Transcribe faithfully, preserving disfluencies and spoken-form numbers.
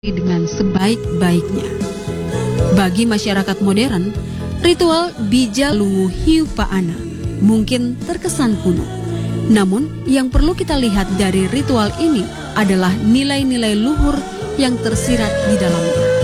dengan sebaik-baiknya. Bagi masyarakat modern, ritual Bija Luwu Hiu Paana mungkin terkesan kuno. Namun, yang perlu kita lihat dari ritual ini adalah nilai-nilai luhur yang tersirat di dalamnya.